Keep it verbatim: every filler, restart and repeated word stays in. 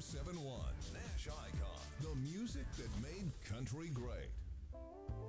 seven one Nash Icon, the music that made country great.